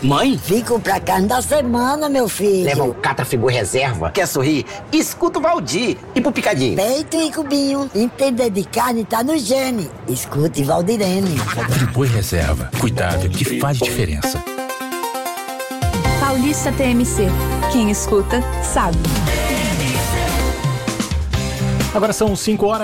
Mãe? Fico pra carne da semana, meu filho. Leva o Catrafigo Reserva. Quer sorrir? Escuta o Valdir. E pro picadinho? Peito e cubinho. Entender de carne tá no gene. Escute Valdirene. Friboi Reserva. Cuidado que faz diferença. Paulista TMC. Quem escuta, sabe. Agora são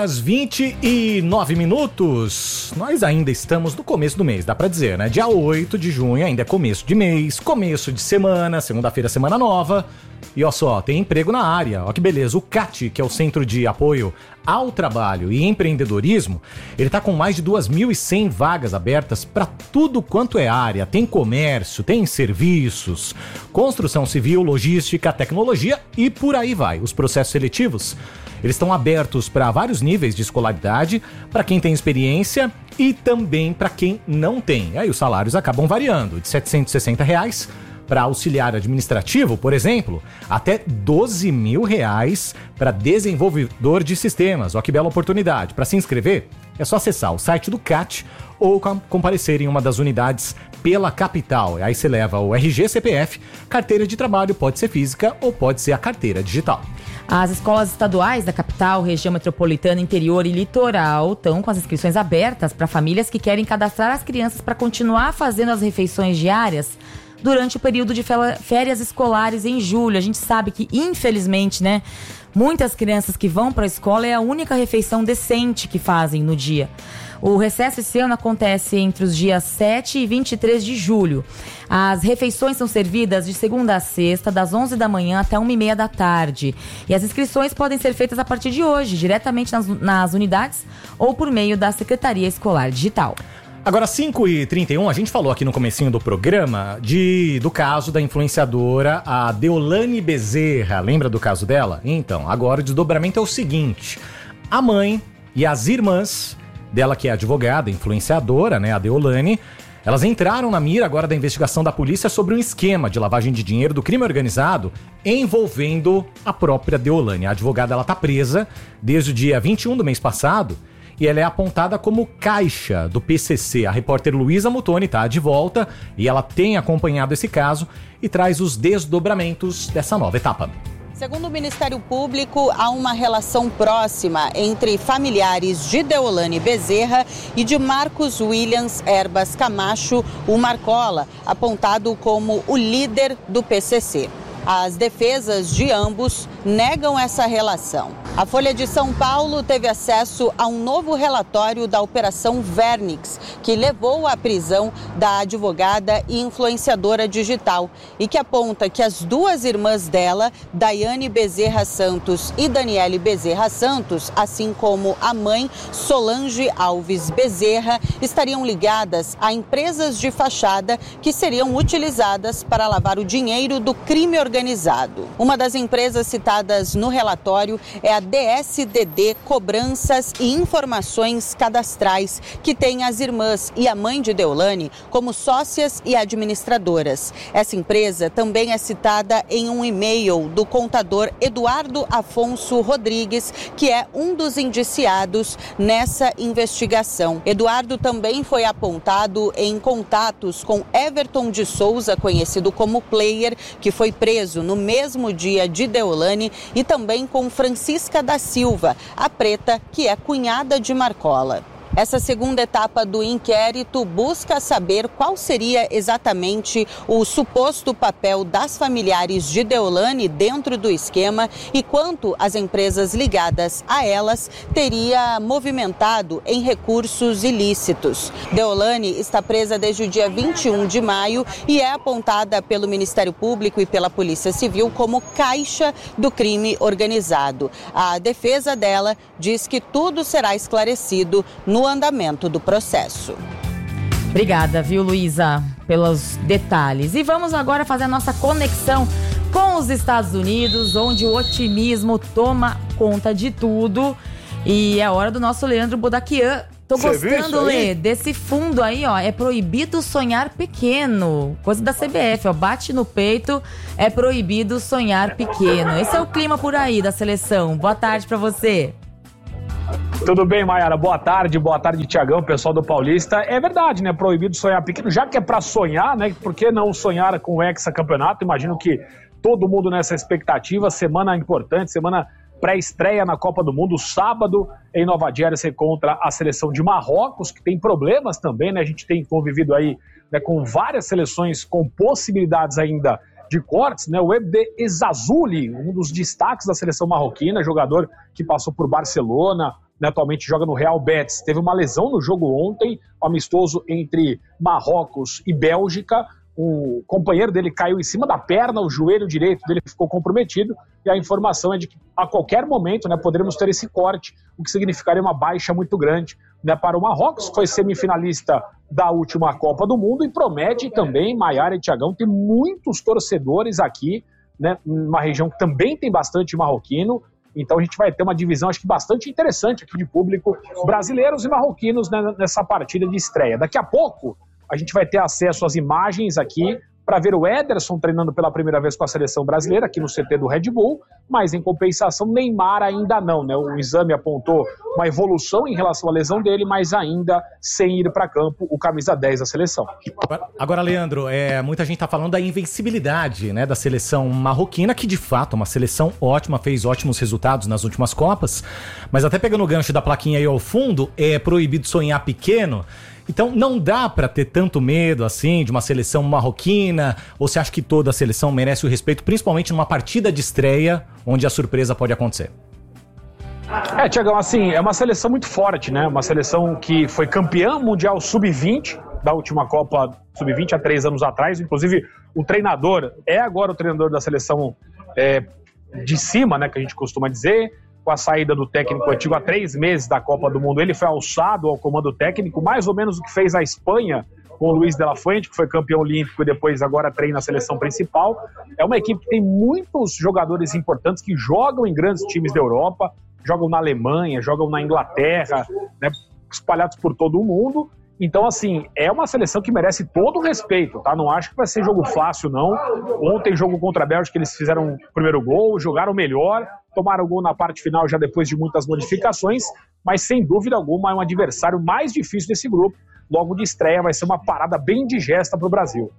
5h29. Nós ainda estamos no começo do mês, dá pra dizer, né? Dia 8 de junho, ainda é começo de mês, começo de semana, segunda-feira, semana nova. E ó só, tem emprego na área, ó que beleza. O CAT, que é o Centro de Apoio ao Trabalho e Empreendedorismo, ele tá com mais de 2.100 vagas abertas para tudo quanto é área. Tem comércio, tem serviços, construção civil, logística, tecnologia e por aí vai. Os processos seletivos, eles estão abertos para vários níveis de escolaridade, para quem tem experiência e também para quem não tem. Aí os salários acabam variando, de R$ 760 para auxiliar administrativo, por exemplo, até R$ 12 mil para desenvolvedor de sistemas. Ó que bela oportunidade. Para se inscrever, é só acessar o site do CAT ou comparecer em uma das unidades pela capital. Aí você leva o RG, CPF, carteira de trabalho, pode ser física ou pode ser a carteira digital. As escolas estaduais da capital, região metropolitana, interior e litoral estão com as inscrições abertas para famílias que querem cadastrar as crianças para continuar fazendo as refeições diárias durante o período de férias escolares em julho. A gente sabe que, infelizmente, né, muitas crianças que vão para a escola é a única refeição decente que fazem no dia. O recesso esse ano acontece entre os dias 7 e 23 de julho. As refeições são servidas de segunda a sexta, das 11 da manhã até 1h30 da tarde. E as inscrições podem ser feitas a partir de hoje, diretamente nas unidades ou por meio da Secretaria Escolar Digital. Agora, 5h31, a gente falou aqui no comecinho do programa do caso da influenciadora, a Deolane Bezerra. Lembra do caso dela? Então, agora o desdobramento é o seguinte. A mãe e as irmãs dela, que é advogada, influenciadora, né, a Deolane, elas entraram na mira agora da investigação da polícia sobre um esquema de lavagem de dinheiro do crime organizado envolvendo a própria Deolane. A advogada, ela tá presa desde o dia 21 do mês passado e ela é apontada como caixa do PCC. A repórter Luísa Mutoni tá de volta e ela tem acompanhado esse caso e traz os desdobramentos dessa nova etapa. Segundo o Ministério Público, há uma relação próxima entre familiares de Deolane Bezerra e de Marcos Williams Erbas Camacho, o Marcola, apontado como o líder do PCC. As defesas de ambos negam essa relação. A Folha de São Paulo teve acesso a um novo relatório da Operação Vernix, que levou à prisão da advogada e influenciadora digital e que aponta que as duas irmãs dela, Daiane Bezerra Santos e Daniele Bezerra Santos, assim como a mãe, Solange Alves Bezerra, estariam ligadas a empresas de fachada que seriam utilizadas para lavar o dinheiro do crime organizado. Uma das empresas citadas no relatório é a DSDD Cobranças e Informações Cadastrais, que tem as irmãs e a mãe de Deolane como sócias e administradoras. Essa empresa também é citada em um e-mail do contador Eduardo Afonso Rodrigues, que é um dos indiciados nessa investigação. Eduardo também foi apontado em contatos com Everton de Souza, conhecido como Player, que foi preso no mesmo dia de Deolane, e também com Francisca da Silva, a preta, que é cunhada de Marcola. Essa segunda etapa do inquérito busca saber qual seria exatamente o suposto papel das familiares de Deolane dentro do esquema e quanto as empresas ligadas a elas teria movimentado em recursos ilícitos. Deolane está presa desde o dia 21 de maio e é apontada pelo Ministério Público e pela Polícia Civil como caixa do crime organizado. A defesa dela diz que tudo será esclarecido no andamento do processo. Obrigada, viu, Luísa, pelos detalhes. E vamos agora fazer a nossa conexão com os Estados Unidos, onde o otimismo toma conta de tudo. E é hora do nosso Leandro Bodaquian. Tô gostando, Lê, desse fundo aí, ó. É proibido sonhar pequeno. Coisa da CBF, ó. Bate no peito, é proibido sonhar pequeno. Esse é o clima por aí da seleção. Boa tarde pra você. Tudo bem, Maiara? Boa tarde, Tiagão, pessoal do Paulista. É verdade, né? Proibido sonhar pequeno, já que é pra sonhar, né? Por que não sonhar com o hexacampeonato? Imagino que todo mundo nessa expectativa, semana importante, semana pré-estreia na Copa do Mundo, sábado em Nova Jersey contra a seleção de Marrocos, que tem problemas também, né? A gente tem convivido aí, né, com várias seleções com possibilidades ainda de cortes, né? O Ebde Ezzazzouli, um dos destaques da seleção marroquina, jogador que passou por Barcelona, né, atualmente joga no Real Betis, teve uma lesão no jogo ontem, amistoso entre Marrocos e Bélgica. O companheiro dele caiu em cima da perna, o joelho direito dele ficou comprometido, e a informação é de que a qualquer momento, né, poderemos ter esse corte, o que significaria uma baixa muito grande, né, para o Marrocos, que foi semifinalista da última Copa do Mundo e promete também, Maiara e Tiagão, ter muitos torcedores aqui, né, numa região que também tem bastante marroquino. Então a gente vai ter uma divisão, acho que bastante interessante aqui de público, brasileiros e marroquinos, né, nessa partida de estreia. Daqui a pouco a gente vai ter acesso às imagens aqui para ver o Ederson treinando pela primeira vez com a seleção brasileira aqui no CT do Red Bull, mas em compensação Neymar ainda não, né? O exame apontou uma evolução em relação à lesão dele, mas ainda sem ir para campo o camisa 10 da seleção. Agora, Leandro, muita gente está falando da invencibilidade, né, da seleção marroquina, que de fato é uma seleção ótima, fez ótimos resultados nas últimas Copas, mas até pegando o gancho da plaquinha aí ao fundo, é proibido sonhar pequeno. Então não dá pra ter tanto medo assim de uma seleção marroquina, ou você acha que toda a seleção merece o respeito, principalmente numa partida de estreia, onde a surpresa pode acontecer? Tiagão, assim, é uma seleção muito forte, né? Uma seleção que foi campeã mundial sub-20 da última Copa sub-20 há 3 anos atrás. Inclusive, o treinador é agora o treinador da seleção de cima, né? Que a gente costuma dizer. Com a saída do técnico antigo há 3 meses da Copa do Mundo, ele foi alçado ao comando técnico, mais ou menos o que fez a Espanha com o Luis de la Fuente, que foi campeão olímpico e depois agora treina a seleção principal. É uma equipe que tem muitos jogadores importantes que jogam em grandes times da Europa, jogam na Alemanha, jogam na Inglaterra, né, espalhados por todo o mundo. Então, assim, é uma seleção que merece todo o respeito, tá? Não acho que vai ser jogo fácil, não. Ontem, jogo contra a Bélgica, eles fizeram o primeiro gol, jogaram melhor, tomaram o gol na parte final já depois de muitas modificações, mas sem dúvida alguma é um adversário mais difícil desse grupo. Logo de estreia vai ser uma parada bem indigesta pro Brasil.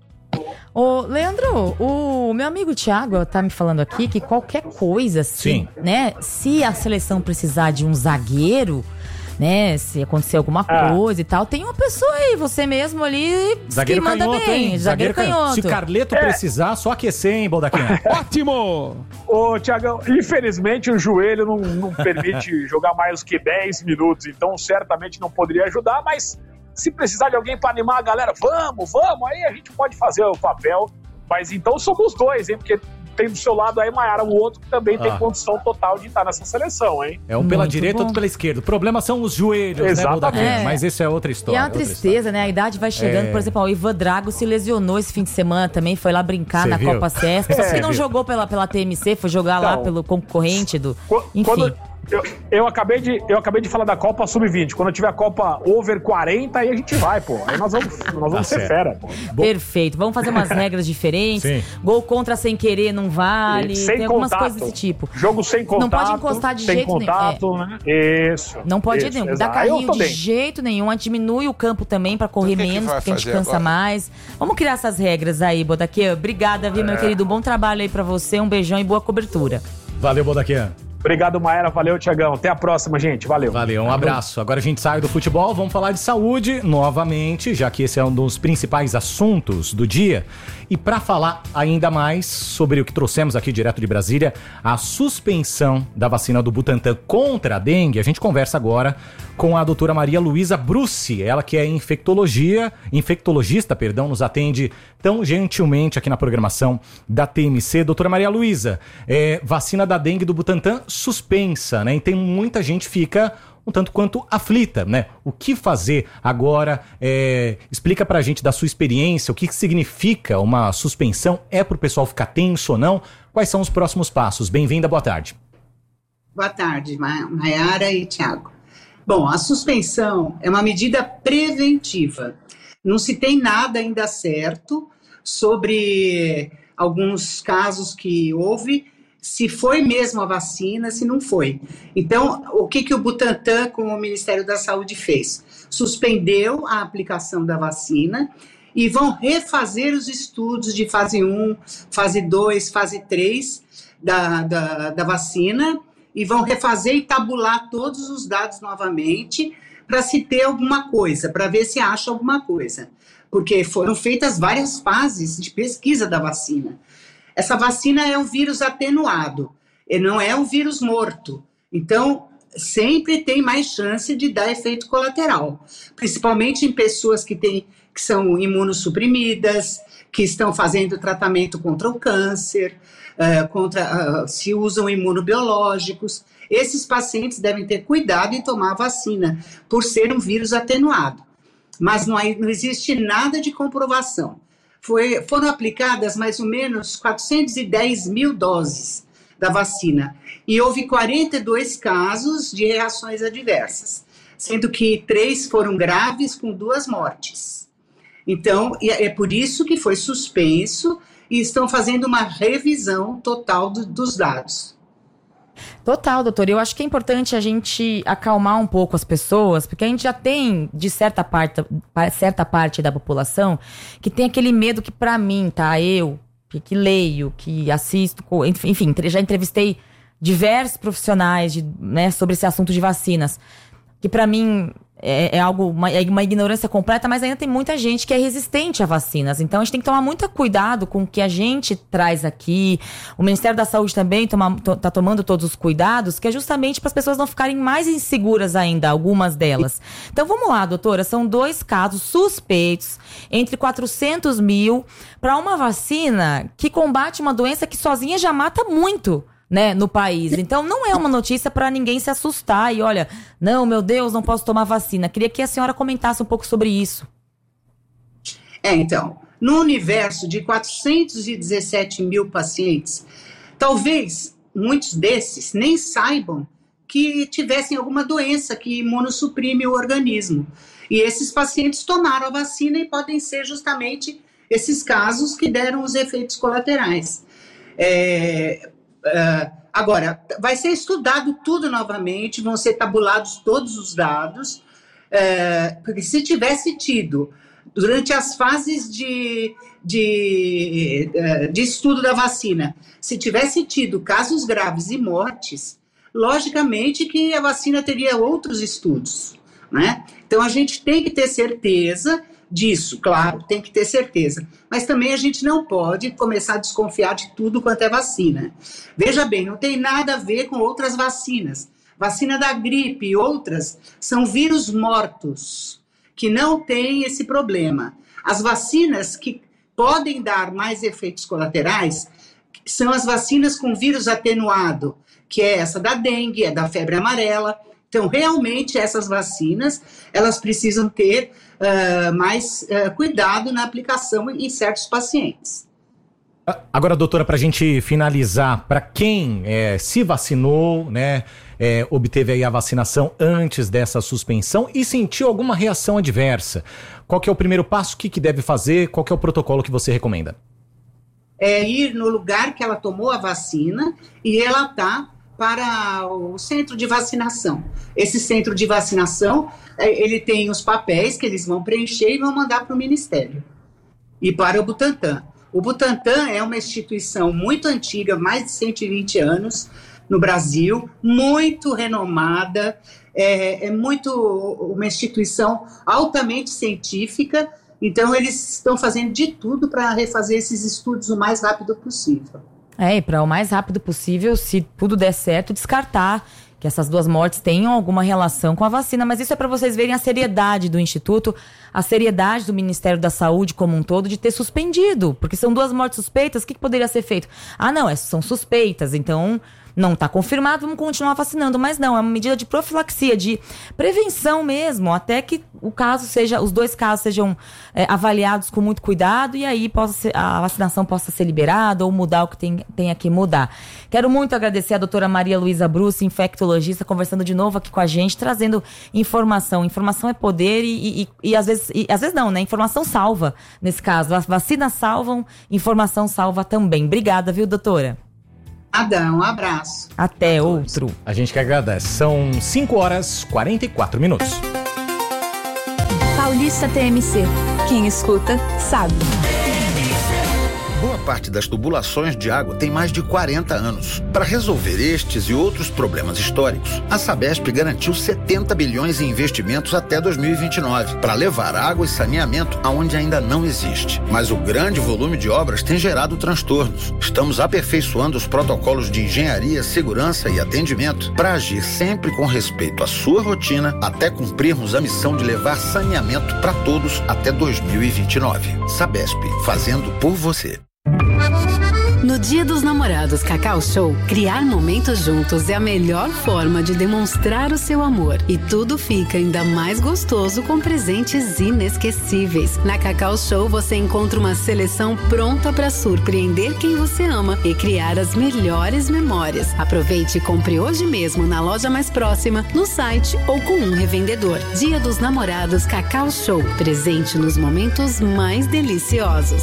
Ô, Leandro, o meu amigo Thiago tá me falando aqui que qualquer coisa, assim, né? Se a seleção precisar de um zagueiro, né, se acontecer alguma coisa e tal, tem uma pessoa aí, você mesmo ali, zagueiro que manda canhoto, bem, hein? zagueiro canhoto. Se Carleto precisar, só aquecer, hein, Baldaquinha? Ótimo! Ô, Thiagão, infelizmente o joelho não permite jogar mais que 10 minutos, então certamente não poderia ajudar, mas se precisar de alguém para animar a galera, vamos, aí a gente pode fazer o papel, mas então somos dois, hein, porque tem do seu lado aí, Maiara, o outro que também tem condição total de estar nessa seleção, hein? É um pela direita, outro pela esquerda. O problema são os joelhos, exatamente, né, mas isso é outra história. E é uma tristeza, né? A idade vai chegando. Por exemplo, o Ivan Drago se lesionou esse fim de semana também, foi lá brincar na Copa CESP. Só que não jogou pela TMC, foi jogar lá pelo concorrente do... Enfim. Eu acabei de falar da Copa Sub-20. Quando tiver a Copa Over 40, aí a gente vai, pô. Aí nós vamos ser fera, pô. Perfeito. Vamos fazer umas regras diferentes. Sim. Gol contra sem querer não vale. Sem tem algumas contato. Coisas desse tipo. Jogo sem contato. Não pode encostar de jeito nenhum. Né? Isso. Não pode de nenhum. Dá carrinho de jeito nenhum. Diminui o campo também pra correr menos, porque a gente cansa mais. Vamos criar essas regras aí, Bodaquê. Obrigada, viu, meu querido? Bom trabalho aí pra você. Um beijão e boa cobertura. Valeu, Bodaquê. Obrigado, Maiara. Valeu, Tiagão. Até a próxima, gente. Valeu. Valeu, um abraço. Agora a gente sai do futebol, vamos falar de saúde novamente, já que esse é um dos principais assuntos do dia. E para falar ainda mais sobre o que trouxemos aqui direto de Brasília, a suspensão da vacina do Butantan contra a dengue, a gente conversa agora com a doutora Maria Luísa Brucci, ela que é infectologista, nos atende tão gentilmente aqui na programação da TMC. Doutora Maria Luísa, vacina da dengue do Butantan suspensa, né? E tem muita gente que fica um tanto quanto aflita, né? O que fazer agora? Explica pra gente da sua experiência, o que significa uma suspensão? É pro pessoal ficar tenso ou não? Quais são os próximos passos? Bem-vinda, boa tarde. Boa tarde, Maiara e Thiago. Bom, a suspensão é uma medida preventiva. Não se tem nada ainda certo sobre alguns casos que houve se foi mesmo a vacina, se não foi. Então, o que o Butantan, com o Ministério da Saúde, fez? Suspendeu a aplicação da vacina e vão refazer os estudos de fase 1, fase 2, fase 3 da vacina, e vão refazer e tabular todos os dados novamente para se ter alguma coisa, para ver se acha alguma coisa. Porque foram feitas várias fases de pesquisa da vacina. Essa vacina é um vírus atenuado, e não é um vírus morto. Então, sempre tem mais chance de dar efeito colateral, principalmente em pessoas que são imunossuprimidas, que estão fazendo tratamento contra o câncer, se usam imunobiológicos. Esses pacientes devem ter cuidado em tomar a vacina, por ser um vírus atenuado. Mas não existe nada de comprovação. Foram aplicadas mais ou menos 410 mil doses da vacina e houve 42 casos de reações adversas, sendo que 3 foram graves, com 2 mortes. Então, é por isso que foi suspenso e estão fazendo uma revisão total dos dados. Total, doutor. Eu acho que é importante a gente acalmar um pouco as pessoas, porque a gente já tem, de certa parte da população, que tem aquele medo que, pra mim, tá? Eu, que leio, que assisto, enfim, já entrevistei diversos profissionais sobre esse assunto de vacinas, que pra mim é uma ignorância completa, mas ainda tem muita gente que é resistente a vacinas. Então a gente tem que tomar muito cuidado com o que a gente traz aqui. O Ministério da Saúde também está tomando todos os cuidados, que é justamente para as pessoas não ficarem mais inseguras ainda, algumas delas. Então vamos lá, doutora, são 2 casos suspeitos, entre 400 mil, para uma vacina que combate uma doença que sozinha já mata muito, né, no país. Então não é uma notícia para ninguém se assustar e olha, não, meu Deus, não posso tomar vacina. Queria que a senhora comentasse um pouco sobre isso. Então, no universo de 417 mil pacientes, talvez muitos desses nem saibam que tivessem alguma doença que imunossuprime o organismo. E esses pacientes tomaram a vacina e podem ser justamente esses casos que deram os efeitos colaterais. Agora, vai ser estudado tudo novamente, vão ser tabulados todos os dados, porque se tivesse tido, durante as fases de estudo da vacina, se tivesse tido casos graves e mortes, logicamente que a vacina teria outros estudos, né? Então a gente tem que ter certeza disso, claro, tem que ter certeza. Mas também a gente não pode começar a desconfiar de tudo quanto é vacina. Veja bem, não tem nada a ver com outras vacinas. Vacina da gripe e outras são vírus mortos, que não têm esse problema. As vacinas que podem dar mais efeitos colaterais são as vacinas com vírus atenuado, que é essa da dengue, é da febre amarela. Então, realmente, essas vacinas, elas precisam ter mais cuidado na aplicação em certos pacientes. Agora, doutora, para a gente finalizar, para quem se vacinou, né, obteve aí a vacinação antes dessa suspensão e sentiu alguma reação adversa, qual que é o primeiro passo, o que deve fazer, qual que é o protocolo que você recomenda? É ir no lugar que ela tomou a vacina e relatar para o centro de vacinação. Esse centro de vacinação, ele tem os papéis que eles vão preencher e vão mandar para o Ministério e para o Butantan. O Butantan é uma instituição muito antiga, mais de 120 anos no Brasil, muito renomada, uma instituição altamente científica, então eles estão fazendo de tudo para refazer esses estudos o mais rápido possível. E para o mais rápido possível, se tudo der certo, descartar que essas 2 mortes tenham alguma relação com a vacina. Mas isso é para vocês verem a seriedade do Instituto, a seriedade do Ministério da Saúde como um todo de ter suspendido. Porque são 2 mortes suspeitas, o que poderia ser feito? Não, são suspeitas, então não está confirmado, vamos continuar vacinando. Mas não, é uma medida de profilaxia, de prevenção mesmo, até que os 2 casos sejam avaliados com muito cuidado e aí a vacinação possa ser liberada ou mudar o que tenha que mudar. Quero muito agradecer a doutora Maria Luísa Bruce, infectologista, conversando de novo aqui com a gente, trazendo informação. Informação é poder e às vezes não, né? Informação salva, nesse caso. As vacinas salvam, informação salva também. Obrigada, viu, doutora? Um abraço. Até outro. A gente que agradece. São 5h44. Paulista TMC. Quem escuta, sabe. Boa parte das tubulações de água tem mais de 40 anos. Para resolver estes e outros problemas históricos, a Sabesp garantiu 70 bilhões em investimentos até 2029, para levar água e saneamento aonde ainda não existe. Mas o grande volume de obras tem gerado transtornos. Estamos aperfeiçoando os protocolos de engenharia, segurança e atendimento para agir sempre com respeito à sua rotina, até cumprirmos a missão de levar saneamento para todos até 2029. Sabesp, fazendo por você. No Dia dos Namorados Cacau Show, criar momentos juntos é a melhor forma de demonstrar o seu amor. E tudo fica ainda mais gostoso com presentes inesquecíveis. Na Cacau Show você encontra uma seleção pronta para surpreender quem você ama e criar as melhores memórias. Aproveite e compre hoje mesmo na loja mais próxima, no site ou com um revendedor. Dia dos Namorados Cacau Show. Presente nos momentos mais deliciosos.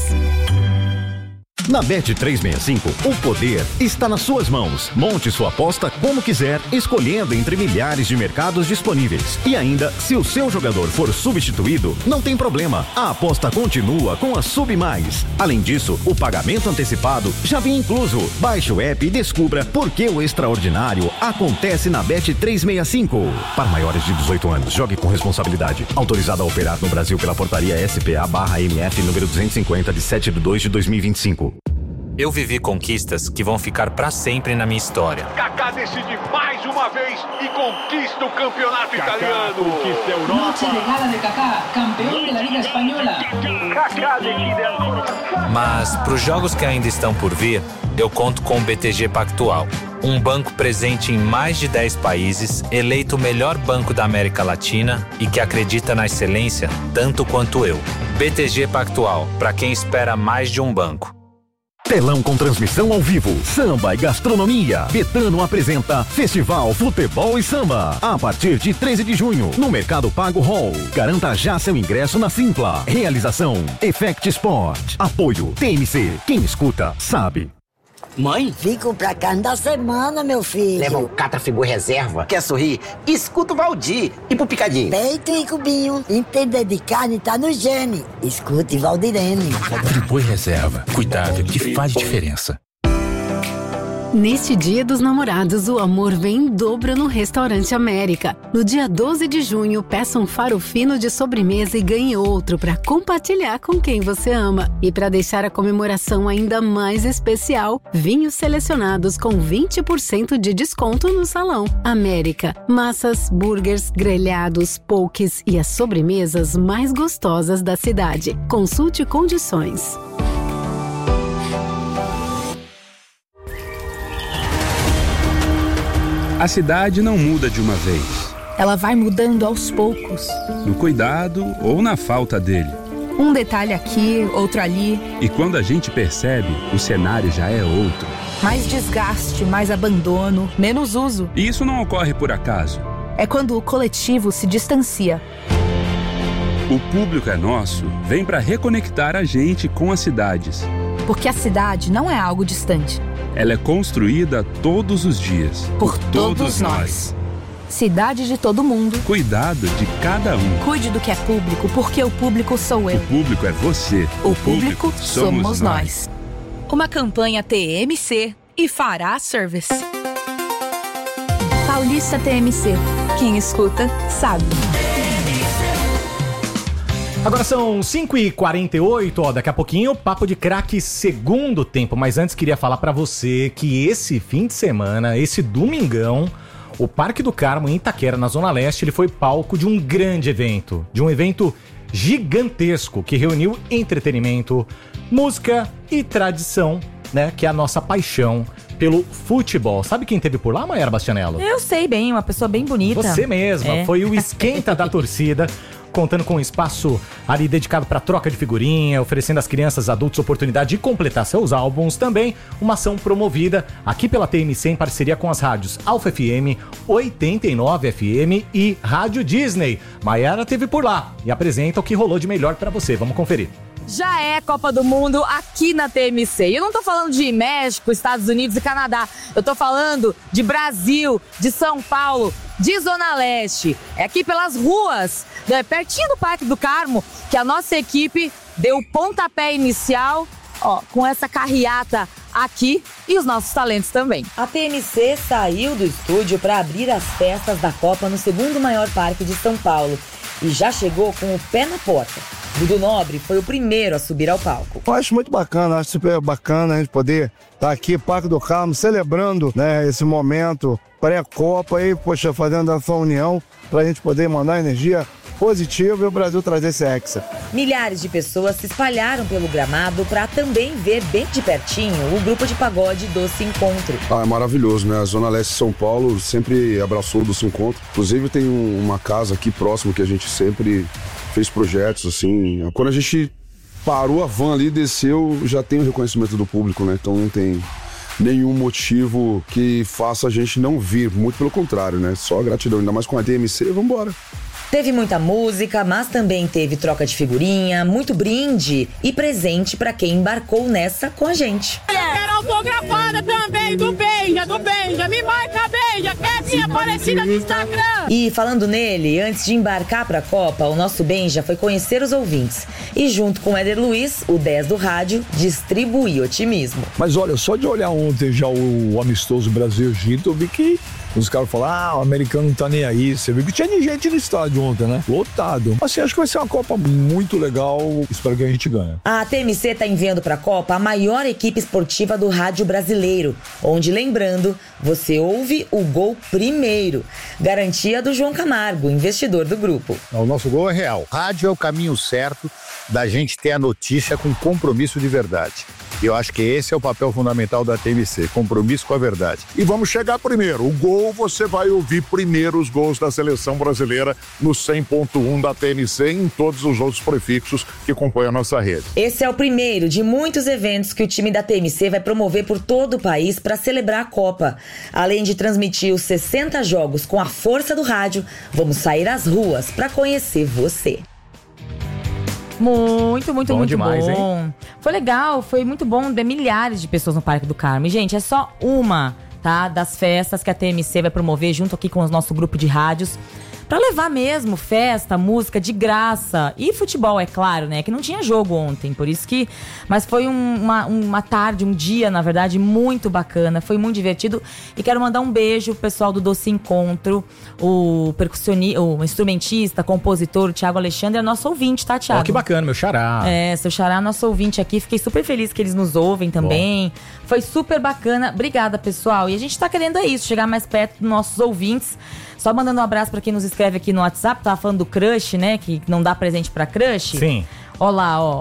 Na Bet365, o poder está nas suas mãos. Monte sua aposta como quiser, escolhendo entre milhares de mercados disponíveis. E ainda, se o seu jogador for substituído, não tem problema. A aposta continua com a Sub Mais. Além disso, o pagamento antecipado já vem incluso. Baixe o app e descubra por que o extraordinário acontece na Bet365. Para maiores de 18 anos, jogue com responsabilidade. Autorizado a operar no Brasil pela portaria SPA/MF número 250 de 7/2/2025. Eu vivi conquistas que vão ficar pra sempre na minha história. Kaká decide mais uma vez e conquista o campeonato italiano. Conquista a Europa. Noche de gala de Kaká, campeão da Liga Espanhola. Kaká decide agora. Mas pros jogos que ainda estão por vir, eu conto com o BTG Pactual. Um banco presente em mais de 10 países, eleito o melhor banco da América Latina e que acredita na excelência tanto quanto eu. BTG Pactual, para quem espera mais de um banco. Telão com transmissão ao vivo, samba e gastronomia. Betano apresenta Festival Futebol e Samba. A partir de 13 de junho, no Mercado Pago Hall. Garanta já seu ingresso na Simpla. Realização Effect Sport. Apoio TMC. Quem escuta, sabe. Mãe? Fico pra carne da semana, meu filho. Leva um Catrafigur reserva. Quer sorrir? Escuta o Valdir. E pro picadinho? Peito e cubinho. Entender de carne tá no gene. Escute Valdirene. Friboi reserva. Cuidado que faz diferença. Neste Dia dos Namorados, o amor vem em dobro no Restaurante América. No dia 12 de junho, peça um faro fino de sobremesa e ganhe outro para compartilhar com quem você ama. E para deixar a comemoração ainda mais especial, vinhos selecionados com 20% de desconto no salão. América. Massas, burgers, grelhados, pokés e as sobremesas mais gostosas da cidade. Consulte condições. A cidade não muda de uma vez. Ela vai mudando aos poucos. No cuidado ou na falta dele. Um detalhe aqui, outro ali. E quando a gente percebe, o cenário já é outro. Mais desgaste, mais abandono, menos uso. E isso não ocorre por acaso. É quando o coletivo se distancia. O Público é Nosso vem para reconectar a gente com as cidades. Porque a cidade não é algo distante. Ela é construída todos os dias. Por todos nós. Cidade de todo mundo. Cuidado de cada um. Cuide do que é público, porque o público sou eu. O público é você. O público somos nós. Uma campanha TMC e Fará Service. Paulista TMC. Quem escuta, sabe. Agora são 5h48, ó, daqui a pouquinho, Papo de Craque segundo tempo. Mas antes queria falar pra você que esse fim de semana, esse domingão, o Parque do Carmo em Itaquera, na Zona Leste, ele foi palco de um grande evento. De um evento gigantesco que reuniu entretenimento, música e tradição, né? Que é a nossa paixão pelo futebol. Sabe quem teve por lá, Mayara Bastianello? Eu sei bem, uma pessoa bem bonita. Você mesma, foi o esquenta da torcida, contando com um espaço ali dedicado para troca de figurinha, oferecendo às crianças e adultos oportunidade de completar seus álbuns. Também uma ação promovida aqui pela TMC em parceria com as rádios Alfa FM, 89 FM e Rádio Disney. Mayara teve por lá e apresenta o que rolou de melhor para você. Vamos conferir. Já é Copa do Mundo aqui na TMC. E eu não tô falando de México, Estados Unidos e Canadá. Eu tô falando de Brasil, de São Paulo, de Zona Leste. É aqui pelas ruas, pertinho do Parque do Carmo, que a nossa equipe deu o pontapé inicial, com essa carreata aqui e os nossos talentos também. A TMC saiu do estúdio para abrir as festas da Copa no segundo maior parque de São Paulo e já chegou com o pé na porta. Dudu Nobre foi o primeiro a subir ao palco. Eu acho muito bacana, acho super bacana a gente poder estar aqui, Parque do Carmo, celebrando, né, esse momento pré-Copa e, fazendo essa união para a gente poder mandar energia positiva e o Brasil trazer esse hexa. Milhares de pessoas se espalharam pelo gramado para também ver bem de pertinho o grupo de pagode Doce Encontro. É maravilhoso, né? A Zona Leste de São Paulo sempre abraçou o Doce Encontro. Inclusive tem uma casa aqui próximo que a gente sempre fez projetos, assim. Quando a gente parou a van ali, desceu, já tem o reconhecimento do público, né? Então não tem nenhum motivo que faça a gente não vir. Muito pelo contrário, né? Só gratidão. Ainda mais com a TMC, vambora. Teve muita música, mas também teve troca de figurinha, muito brinde e presente pra quem embarcou nessa com a gente. Quero autografada também do Benja, me marca Benja, que é minha parecida no Instagram. E falando nele, antes de embarcar pra Copa, o nosso Benja foi conhecer os ouvintes e junto com o Éder Luiz, o 10 do rádio, distribuir otimismo. Mas olha, só de olhar ontem já o amistoso Brasil-Egito, eu vi que os caras falaram, o americano não tá nem aí. Você viu que tinha gente no estádio ontem, né? Lotado. Assim, acho que vai ser uma Copa muito legal. Espero que a gente ganhe. A TMC tá enviando pra Copa a maior equipe esportiva do rádio brasileiro, onde, lembrando, você ouve o gol primeiro. Garantia do João Camargo, investidor do grupo. O nosso gol é real. Rádio é o caminho certo da gente ter a notícia com compromisso de verdade. E eu acho que esse é o papel fundamental da TMC, compromisso com a verdade. E vamos chegar primeiro. O gol, você vai ouvir primeiro os gols da seleção brasileira no 100.1 da TMC e em todos os outros prefixos que compõem a nossa rede. Esse é o primeiro de muitos eventos que o time da TMC vai promover por todo o país para celebrar a Copa. Além de transmitir os 60 jogos com a força do rádio, vamos sair às ruas para conhecer você. Muito demais, bom. Hein? Foi legal, foi muito bom ver milhares de pessoas no Parque do Carmo. E, gente, é só uma, tá, das festas que a TMC vai promover junto aqui com o nosso grupo de rádios. Pra levar mesmo festa, música de graça e futebol, é claro, né? Que não tinha jogo ontem, por isso que... Mas foi uma tarde, um dia, na verdade, muito bacana. Foi muito divertido. E quero mandar um beijo pro pessoal do Doce Encontro, o percussionista, o instrumentista, compositor, o Thiago Alexandre, é nosso ouvinte, tá, Thiago? Que bacana, meu xará. É, seu xará, nosso ouvinte aqui. Fiquei super feliz que eles nos ouvem também. Bom. Foi super bacana. Obrigada, pessoal. E a gente tá querendo isso, chegar mais perto dos nossos ouvintes. Só mandando um abraço pra quem nos escreve aqui no WhatsApp. Tava falando do crush, né? Que não dá presente pra crush. Sim. Ó lá, ó.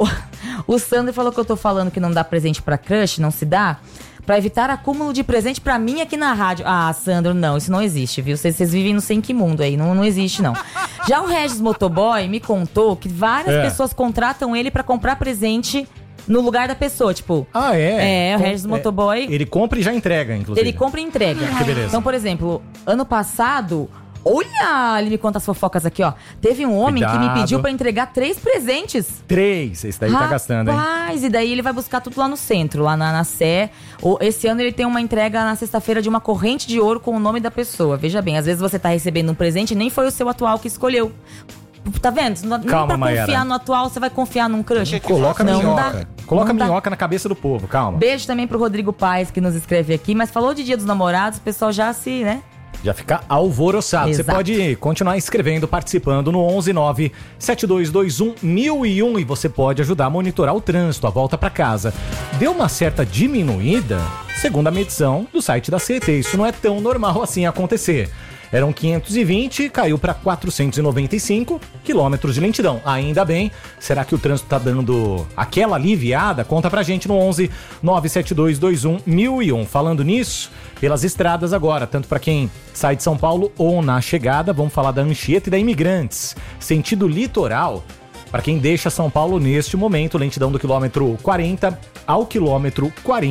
O Sandro falou que eu tô falando que não dá presente pra crush, não se dá. Pra evitar acúmulo de presente pra mim aqui na rádio. Ah, Sandro, não, isso não existe, viu? Vocês vivem no sem que mundo aí, não existe, não. Já o Regis Motoboy me contou que várias pessoas contratam ele pra comprar presente no lugar da pessoa, tipo... Ah, é? É, o Regis Motoboy... Ele compra e já entrega, inclusive. Ele compra e entrega. Que beleza. Então, por exemplo, ano passado... Olha, ele me conta as fofocas aqui, ó. Teve um homem que me pediu pra entregar 3 presentes. 3? Esse daí tá gastando, hein? Rapaz, e daí ele vai buscar tudo lá no centro, lá na Sé. Esse ano ele tem uma entrega na sexta-feira de uma corrente de ouro com o nome da pessoa. Veja bem, às vezes você tá recebendo um presente e nem foi o seu atual que escolheu. Tá vendo? Não, calma, nem pra confiar no atual, você vai confiar num crush. Coloca não, minhoca. Não dá. Coloca não minhoca na cabeça do povo, calma. Beijo também pro Rodrigo Paes, que nos escreve aqui. Mas falou de Dia dos Namorados, o pessoal já se, né? Já fica alvoroçado. Exato. Você pode continuar escrevendo, participando no 119-7221-1001 e você pode ajudar a monitorar o trânsito, a volta para casa. Deu uma certa diminuída, segundo a medição do site da CET. Isso não é tão normal assim acontecer. Eram 520, caiu para 495 quilômetros de lentidão. Ainda bem. Será que o trânsito tá dando aquela aliviada? Conta pra gente no 11-97221-1001. Falando nisso, pelas estradas agora, tanto para quem sai de São Paulo ou na chegada, vamos falar da Anchieta e da Imigrantes. Sentido litoral, para quem deixa São Paulo neste momento, lentidão do quilômetro 40 ao quilômetro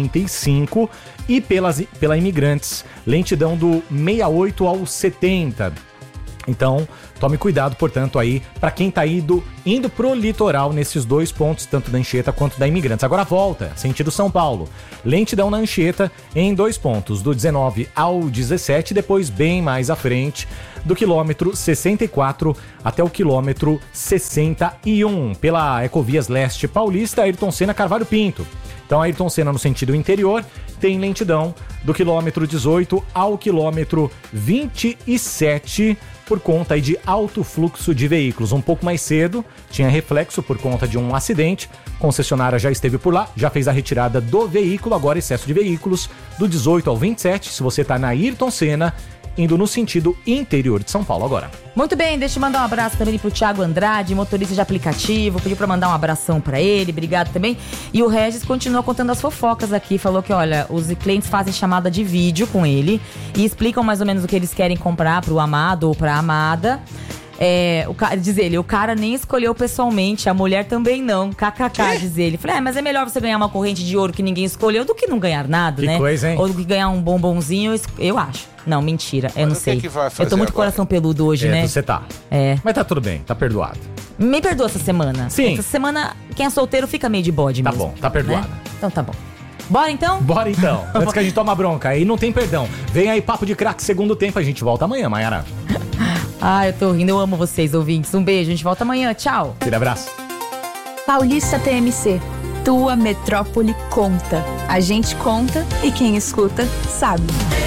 45 e pela Imigrantes, lentidão do 68 ao 70. Então, tome cuidado, portanto, aí, para quem tá indo pro litoral nesses 2 pontos, tanto da Anchieta quanto da Imigrantes. Agora volta, sentido São Paulo. Lentidão na Anchieta em 2 pontos, do 19 ao 17, depois bem mais à frente, do quilômetro 64 até o quilômetro 61, pela Ecovias Leste Paulista, Ayrton Senna Carvalho Pinto. Então, Ayrton Senna no sentido interior tem lentidão do quilômetro 18 ao quilômetro 27 por conta aí de alto fluxo de veículos. Um pouco mais cedo tinha reflexo por conta de um acidente. A concessionária já esteve por lá, já fez a retirada do veículo, agora excesso de veículos do 18 ao 27. Se você está na Ayrton Senna, indo no sentido interior de São Paulo agora. Muito bem, deixa eu mandar um abraço também pro Thiago Andrade, motorista de aplicativo, pediu pra mandar um abração pra ele, obrigado também. E o Regis continua contando as fofocas aqui, falou que, olha, os clientes fazem chamada de vídeo com ele e explicam mais ou menos o que eles querem comprar pro amado ou pra amada. Diz ele, o cara nem escolheu pessoalmente, a mulher também não, kkk, diz ele. Falei, mas é melhor você ganhar uma corrente de ouro que ninguém escolheu do que não ganhar nada, né? Que coisa, hein? Ou do que ganhar um bombonzinho, eu acho. Não, mentira, eu não sei. Eu tô muito coração peludo hoje, né? Você tá. Mas tá tudo bem, tá perdoado. Me perdoa essa semana. Sim. Essa semana, quem é solteiro fica meio de bode mesmo. Tá bom, tá perdoado. Né? Então tá bom. Bora então? Bora então. Antes que a gente toma bronca, aí não tem perdão. Vem aí Papo de Craque, segundo tempo, a gente volta amanhã, Mayara. Eu tô rindo, eu amo vocês, ouvintes. Um beijo, a gente volta amanhã, tchau. Aquele abraço. Paulista TMC, tua metrópole conta. A gente conta e quem escuta sabe.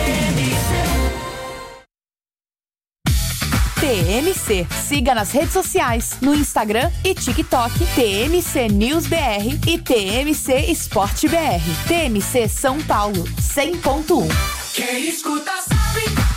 TMC, siga nas redes sociais, no Instagram e TikTok, TMC News BR e TMC Esporte BR. TMC São Paulo, 100.1. Quem escuta sabe.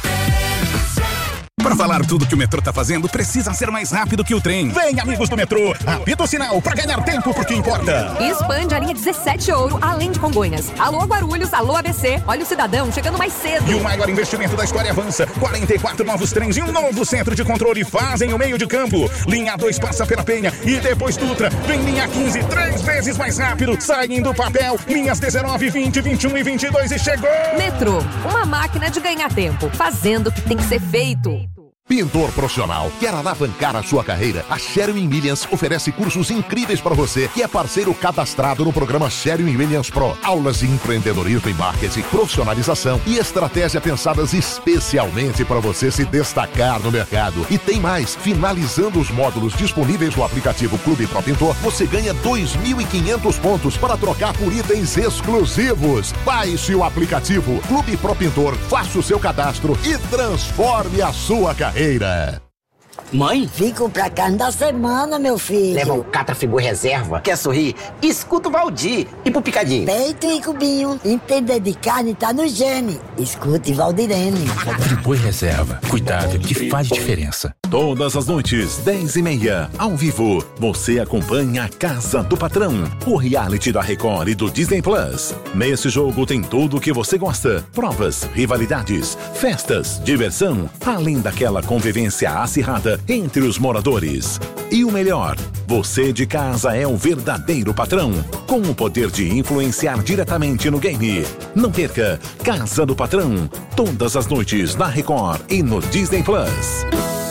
Para falar tudo que o metrô tá fazendo, precisa ser mais rápido que o trem. Vem, amigos do metrô, apita o sinal para ganhar tempo porque importa. E expande a linha 17 Ouro, além de Congonhas. Alô Guarulhos, alô ABC, olha o cidadão chegando mais cedo. E o maior investimento da história avança. 44 novos trens e um novo centro de controle fazem o meio de campo. Linha 2 passa pela Penha e depois Dutra. Vem linha 15, 3 vezes mais rápido. Saem do papel, linhas 19, 20, 21 e 22 e chegou. Metrô, uma máquina de ganhar tempo, fazendo o que tem que ser feito. Pintor profissional, quer alavancar a sua carreira? A Sherwin-Williams oferece cursos incríveis para você, que é parceiro cadastrado no programa Sherwin-Williams Pro. Aulas de empreendedorismo e marketing, profissionalização e estratégia pensadas especialmente para você se destacar no mercado. E tem mais, finalizando os módulos disponíveis no aplicativo Clube Pro Pintor, você ganha 2.500 pontos para trocar por itens exclusivos. Baixe o aplicativo Clube Pro Pintor, faça o seu cadastro e transforme a sua carreira. Mãe? Fico pra carne da semana, meu filho. Leva o Catra Frigo Reserva. Quer sorrir? Escuta o Valdir. E pro Picadinho? Peito e cubinho. Entender de carne tá no gene. Escute Valdirene. Friboi Reserva. Cuidado que faz diferença. Todas as noites, 10h30, ao vivo, você acompanha a Casa do Patrão, o reality da Record e do Disney Plus. Nesse jogo tem tudo o que você gosta: provas, rivalidades, festas, diversão, além daquela convivência acirrada entre os moradores. E o melhor, você de casa é o verdadeiro patrão, com o poder de influenciar diretamente no game. Não perca Casa do Patrão, todas as noites na Record e no Disney Plus.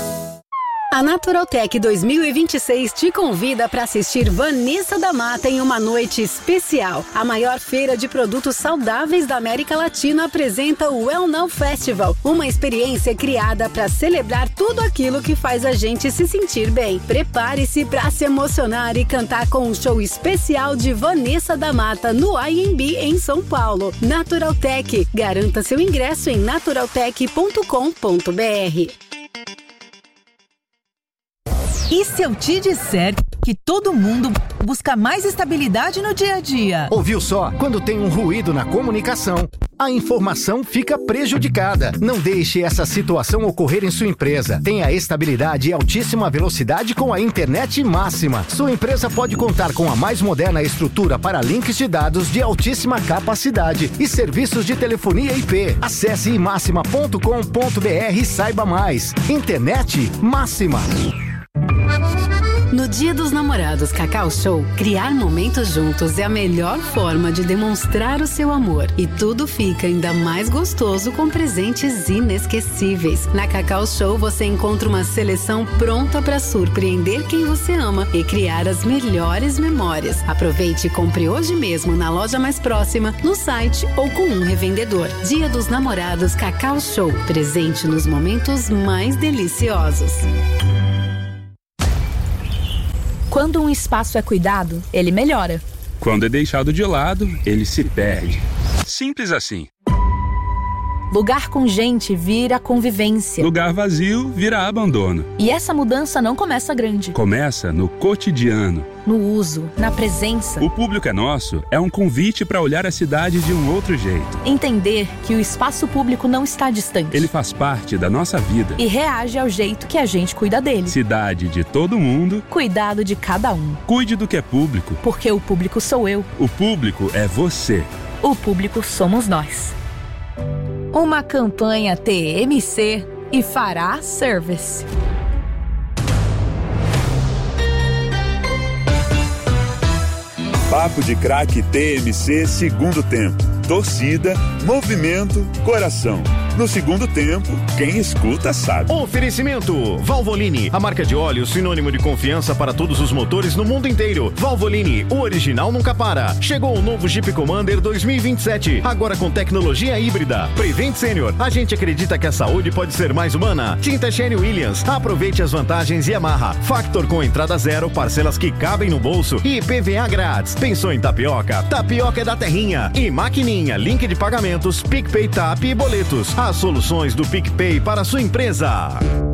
A Naturaltech 2026 te convida para assistir Vanessa da Mata em uma noite especial. A maior feira de produtos saudáveis da América Latina apresenta o Well Now Festival, uma experiência criada para celebrar tudo aquilo que faz a gente se sentir bem. Prepare-se para se emocionar e cantar com um show especial de Vanessa da Mata no IMB em São Paulo. Naturaltech, garanta seu ingresso em naturaltech.com.br. E se eu te disser que todo mundo busca mais estabilidade no dia a dia? Ouviu só? Quando tem um ruído na comunicação, a informação fica prejudicada. Não deixe essa situação ocorrer em sua empresa. Tenha estabilidade e altíssima velocidade com a internet máxima. Sua empresa pode contar com a mais moderna estrutura para links de dados de altíssima capacidade e serviços de telefonia IP. Acesse imaxima.com.br e saiba mais. Internet máxima. No Dia dos Namorados Cacau Show, criar momentos juntos é a melhor forma de demonstrar o seu amor. E tudo fica ainda mais gostoso com presentes inesquecíveis. Na Cacau Show você encontra uma seleção pronta para surpreender quem você ama e criar as melhores memórias. Aproveite e compre hoje mesmo na loja mais próxima, no site ou com um revendedor. Dia dos Namorados Cacau Show. Presente nos momentos mais deliciosos. Quando um espaço é cuidado, ele melhora. Quando é deixado de lado, ele se perde. Simples assim. Lugar com gente vira convivência. Lugar vazio vira abandono. E essa mudança não começa grande. Começa no cotidiano. No uso, na presença. O Público é Nosso é um convite para olhar a cidade de um outro jeito. Entender que o espaço público não está distante. Ele faz parte da nossa vida. E reage ao jeito que a gente cuida dele. Cidade de todo mundo. Cuidado de cada um. Cuide do que é público. Porque o público sou eu. O público é você. O público somos nós. Uma campanha TMC e Fará Service. Papo de Craque TMC segundo tempo. Torcida, movimento, coração. No segundo tempo, quem escuta sabe. Oferecimento Valvoline, a marca de óleo sinônimo de confiança para todos os motores no mundo inteiro. Valvoline, o original nunca para. Chegou o novo Jeep Commander 2027, agora com tecnologia híbrida. Prevent Senior, a gente acredita que a saúde pode ser mais humana. Tinta Sherwin-Williams, aproveite as vantagens Yamaha. Factor com entrada zero, parcelas que cabem no bolso e PVA grátis. Pensou em tapioca? Tapioca é da Terrinha. E Maquininha, link de pagamentos, PicPay Tap e boletos. As soluções do PicPay para a sua empresa.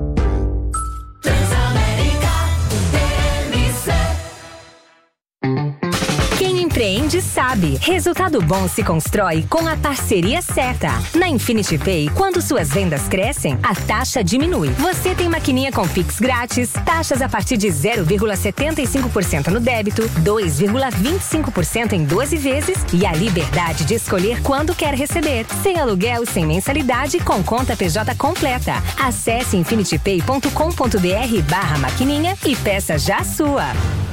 Empreende sabe. Resultado bom se constrói com a parceria certa. Na Infinity Pay, quando suas vendas crescem, a taxa diminui. Você tem maquininha com Pix grátis, taxas a partir de 0,75% no débito, 2,25% em 12 vezes e a liberdade de escolher quando quer receber. Sem aluguel, sem mensalidade, com conta PJ completa. Acesse infinitypay.com.br/maquininha e peça já a sua.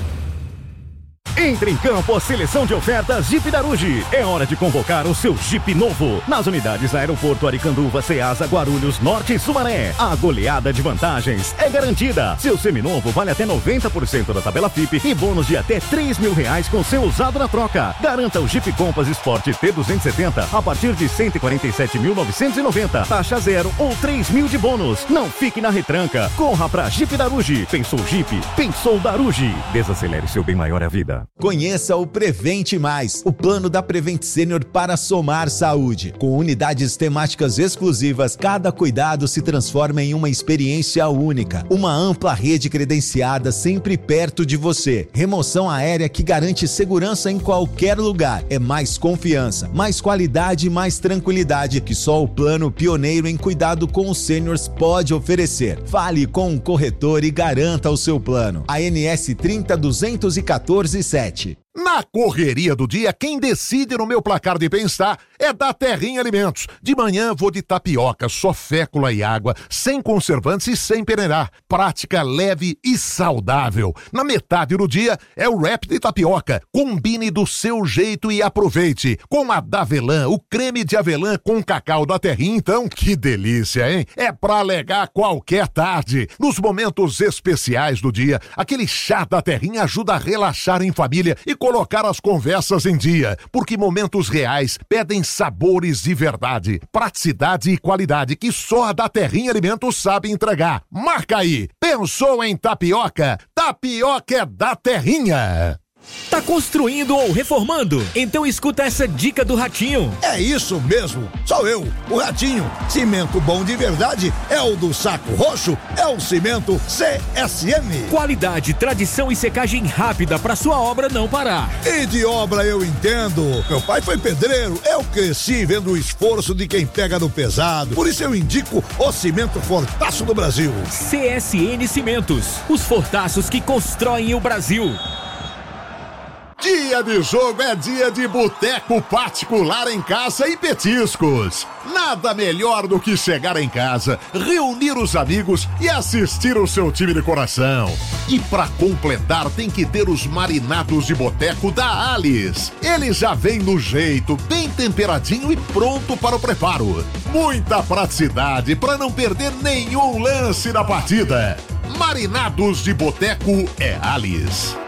Entre em campo a seleção de ofertas Jeep Daruge. É hora de convocar o seu Jeep novo. Nas unidades Aeroporto Aricanduva, Ceasa, Guarulhos, Norte e Sumaré. A goleada de vantagens é garantida. Seu seminovo vale até 90% da tabela FIP e bônus de até R$3.000 com seu usado na troca. Garanta o Jeep Compass Sport T270 a partir de R$147.990. Taxa zero ou R$3.000 de bônus. Não fique na retranca. Corra pra Jeep Daruge. Pensou Jeep? Pensou Daruge. Desacelere seu bem maior a vida. Conheça o Prevente Mais, o plano da Prevent Senior para somar saúde. Com unidades temáticas exclusivas, cada cuidado se transforma em uma experiência única. Uma ampla rede credenciada sempre perto de você. Remoção aérea que garante segurança em qualquer lugar. É mais confiança, mais qualidade e mais tranquilidade que só o plano pioneiro em cuidado com os seniors pode oferecer. Fale com um corretor e garanta o seu plano. ANS 30214-7. Na correria do dia, quem decide no meu placar de bem-estar é da Terrinha Alimentos. De manhã vou de tapioca, só fécula e água, sem conservantes e sem peneirar. Prática, leve e saudável. Na metade do dia é o wrap de tapioca. Combine do seu jeito e aproveite. Com a Davelã, o creme de avelã com cacau da Terrinha, então, que delícia, hein? É pra alegar qualquer tarde. Nos momentos especiais do dia, aquele chá da Terrinha ajuda a relaxar em família e colocar as conversas em dia, porque momentos reais pedem sabores de verdade, praticidade e qualidade que só a da Terrinha Alimentos sabe entregar. Marca aí! Pensou em tapioca? Tapioca é da Terrinha! Tá construindo ou reformando? Então escuta essa dica do Ratinho. É isso mesmo, sou eu, o Ratinho. Cimento bom de verdade é o do Saco Roxo, é o cimento CSM. Qualidade, tradição e secagem rápida pra sua obra não parar. E de obra eu entendo. Meu pai foi pedreiro, eu cresci vendo o esforço de quem pega no pesado. Por isso eu indico o cimento Fortaço do Brasil. CSN Cimentos, os fortaços que constroem o Brasil. Dia de jogo é dia de boteco particular em casa e petiscos. Nada melhor do que chegar em casa, reunir os amigos e assistir o seu time de coração. E pra completar tem que ter os marinados de boteco da Alice. Ele já vem no jeito, bem temperadinho e pronto para o preparo. Muita praticidade para não perder nenhum lance da partida. Marinados de boteco é Alice.